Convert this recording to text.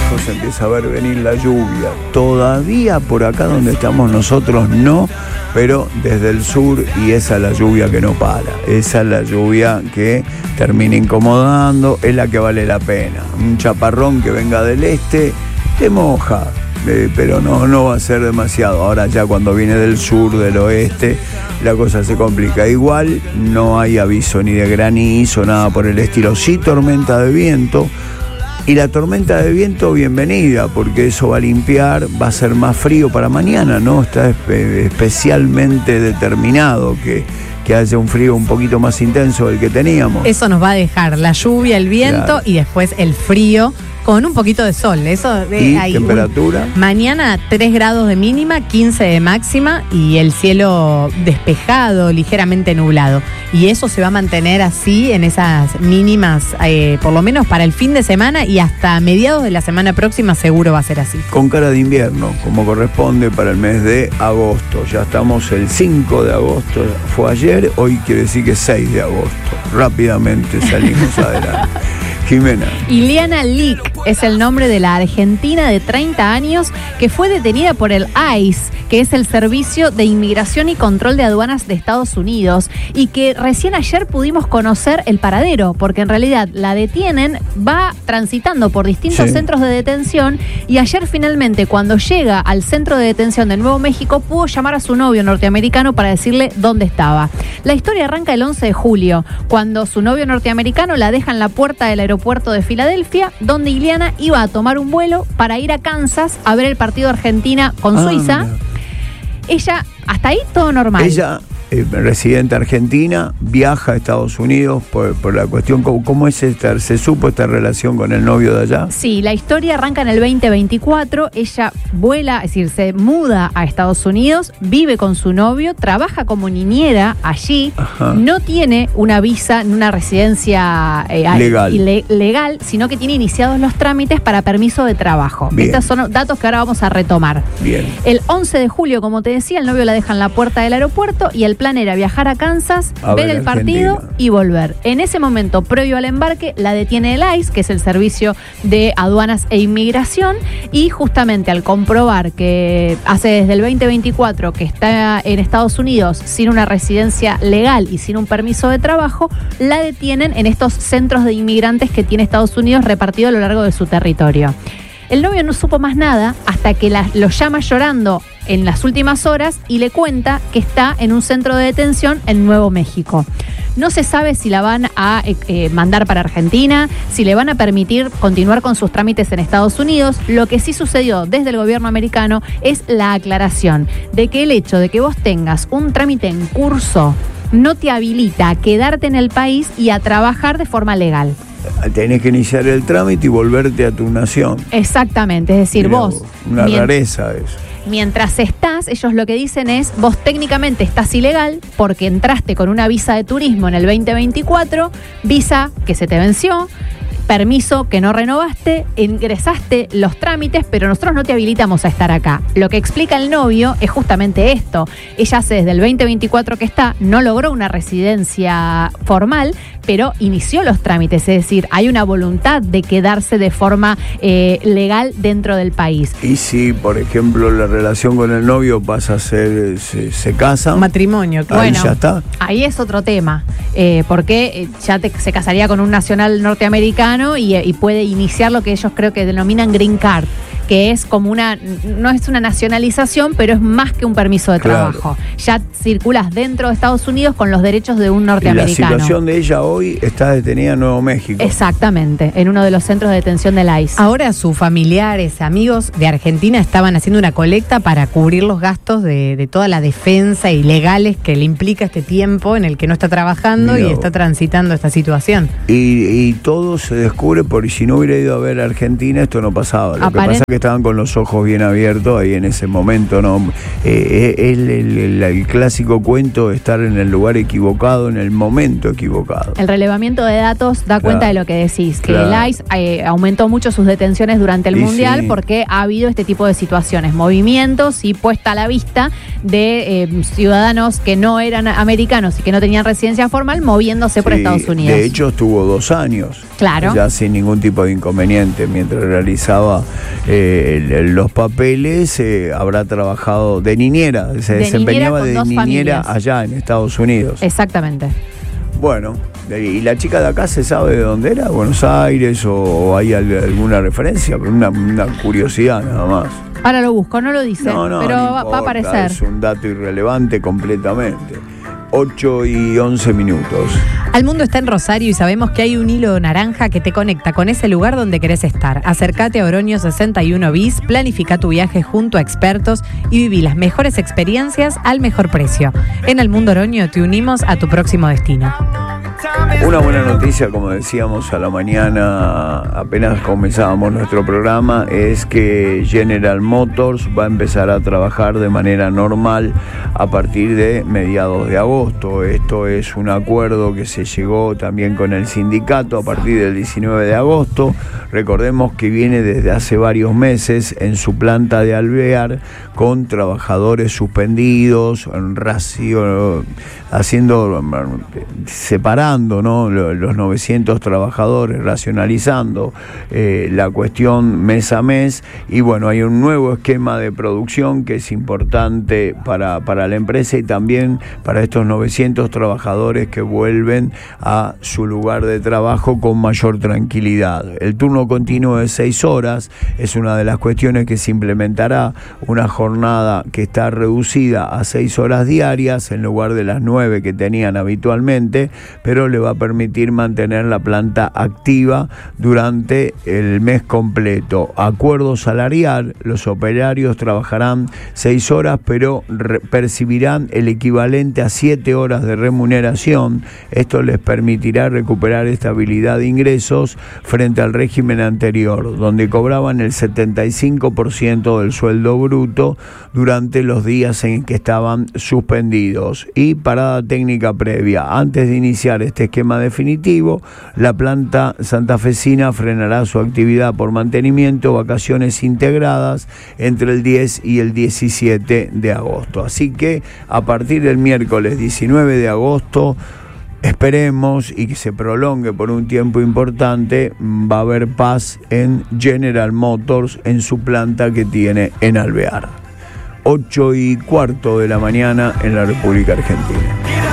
lejos se empieza a ver venir la lluvia. Todavía por acá donde estamos nosotros no, pero desde el sur, y esa es la lluvia que no para. Esa es la lluvia que termina incomodando, es la que vale la pena. Un chaparrón que venga del este te moja, pero no va a ser demasiado. Ahora ya cuando viene del sur, del oeste, la cosa se complica. Igual no hay aviso ni de granizo, nada por el estilo. Sí tormenta de viento. Y la tormenta de viento, bienvenida, porque eso va a limpiar, va a ser más frío para mañana, ¿no? Está especialmente determinado que haya un frío un poquito más intenso del que teníamos. Eso nos va a dejar la lluvia, el viento, claro, y después el frío con un poquito de sol. Eso ¿Y hay temperatura? Mañana 3 grados de mínima, 15 de máxima y el cielo despejado, ligeramente nublado. Y eso se va a mantener así en esas mínimas, por lo menos para el fin de semana y hasta mediados de la semana próxima seguro va a ser así. Con cara de invierno, como corresponde para el mes de agosto. Ya estamos el 5 de agosto, fue ayer, hoy quiere decir que es 6 de agosto. Rápidamente salimos adelante. Jimena. Ileana Lick es el nombre de la argentina de 30 años que fue detenida por el ICE, que es el Servicio de Inmigración y Control de Aduanas de Estados Unidos, y que recién ayer pudimos conocer el paradero, porque en realidad la detienen, va transitando por distintos centros de detención, y ayer finalmente cuando llega al centro de detención de Nuevo México pudo llamar a su novio norteamericano para decirle dónde estaba. La historia arranca el 11 de julio, cuando su novio norteamericano la deja en la puerta del aeropuerto de Filadelfia, donde Ileana iba a tomar un vuelo para ir a Kansas a ver el partido de Argentina con Suiza. Mira. Ella, hasta ahí todo normal. Ella, residente argentina, viaja a Estados Unidos por la cuestión. ¿Cómo es se supo esta relación con el novio de allá? Sí, la historia arranca en el 2024. Ella vuela, es decir, se muda a Estados Unidos, vive con su novio, trabaja como niñera allí. Ajá. No tiene una visa, una residencia legal, sino que tiene iniciados los trámites para permiso de trabajo. Bien. Estos son datos que ahora vamos a retomar. Bien. El 11 de julio, como te decía, el novio la deja en la puerta del aeropuerto y el plan era viajar a Kansas, ver el partido y volver. En ese momento, previo al embarque, la detiene el ICE, que es el Servicio de Aduanas e Inmigración, y justamente al comprobar que hace desde el 2024 que está en Estados Unidos sin una residencia legal y sin un permiso de trabajo, la detienen en estos centros de inmigrantes que tiene Estados Unidos repartido a lo largo de su territorio. El novio no supo más nada hasta que lo llama llorando en las últimas horas y le cuenta que está en un centro de detención en Nuevo México. No se sabe si la van a mandar para Argentina, si le van a permitir continuar con sus trámites en Estados Unidos. Lo que sí sucedió desde el gobierno americano es la aclaración de que el hecho de que vos tengas un trámite en curso no te habilita a quedarte en el país y a trabajar de forma legal. Tenés que iniciar el trámite y volverte a tu nación. Exactamente, es decir, Mirá, vos... Una rareza eso. Mientras estás, ellos lo que dicen es, vos técnicamente estás ilegal porque entraste con una visa de turismo en el 2024, visa que se te venció, permiso que no renovaste, ingresaste los trámites, pero nosotros no te habilitamos a estar acá. Lo que explica el novio es justamente esto. Ella hace desde el 2024 que está, no logró una residencia formal, pero inició los trámites, es decir, hay una voluntad de quedarse de forma legal dentro del país. Y si, por ejemplo, la relación con el novio pasa a ser, se casan. Matrimonio, claro. Ahí ya está. Ahí es otro tema, porque ya se casaría con un nacional norteamericano y puede iniciar lo que ellos creo que denominan green card, que es como no es una nacionalización, pero es más que un permiso de trabajo. Ya circulas dentro de Estados Unidos con los derechos de un norteamericano. La situación de ella hoy está detenida en Nuevo México. Exactamente, en uno de los centros de detención del ICE. Ahora sus familiares, amigos de Argentina estaban haciendo una colecta para cubrir los gastos de toda la defensa y legales que le implica este tiempo en el que no está trabajando y está transitando esta situación. Y todo se descubre porque si no hubiera ido a ver a Argentina esto no pasaba. Lo que pasa es que estaban con los ojos bien abiertos ahí en ese momento, ¿no? El clásico cuento de estar en el lugar equivocado, en el momento equivocado. El relevamiento de datos da cuenta de lo que decís, que el ICE aumentó mucho sus detenciones durante el Mundial porque ha habido este tipo de situaciones, movimientos y puesta a la vista de ciudadanos que no eran americanos y que no tenían residencia formal moviéndose por Estados Unidos. De hecho, estuvo 2 años. Claro. Ya sin ningún tipo de inconveniente. Mientras realizaba los papeles, habrá trabajado de niñera. Se desempeñaba de niñera allá en Estados Unidos. Exactamente. Bueno, ¿y la chica de acá se sabe de dónde era? ¿Buenos Aires o hay alguna referencia? Pero una curiosidad nada más. Ahora lo busco, no lo dice, pero no va a aparecer. Es un dato irrelevante completamente. 8:11. Al mundo está en Rosario y sabemos que hay un hilo naranja que te conecta con ese lugar donde querés estar. Acércate a Oroño 61 bis, planifica tu viaje junto a expertos y viví las mejores experiencias al mejor precio. En Al Mundo Oroño te unimos a tu próximo destino. Una buena noticia, como decíamos a la mañana, apenas comenzábamos nuestro programa, es que General Motors va a empezar a trabajar de manera normal a partir de mediados de agosto. Esto es un acuerdo que se llegó también con el sindicato a partir del 19 de agosto. Recordemos que viene desde hace varios meses en su planta de Alvear con trabajadores suspendidos, separando, ¿no?, los 900 trabajadores, racionalizando la cuestión mes a mes. Y bueno, hay un nuevo esquema de producción que es importante para la empresa y también para estos 900 trabajadores que vuelven a su lugar de trabajo con mayor tranquilidad. El turno continuo de 6 horas es una de las cuestiones que se implementará, una jornada que está reducida a 6 horas diarias en lugar de las 9 que tenían habitualmente, pero le va a permitir mantener la planta activa durante el mes completo. Acuerdo salarial, los operarios trabajarán 6 horas, pero percibirán el equivalente a 7 horas de remuneración. Esto les permitirá recuperar estabilidad de ingresos frente al régimen anterior, donde cobraban el 75% del sueldo bruto durante los días en que estaban suspendidos. Y parada técnica previa. Antes de iniciar este esquema definitivo, la planta santafesina frenará su actividad por mantenimiento, vacaciones integradas entre el 10 y el 17 de agosto. Así que a partir del miércoles 19 de agosto, esperemos y que se prolongue por un tiempo importante, va a haber paz en General Motors en su planta que tiene en Alvear. 8:15 en la República Argentina.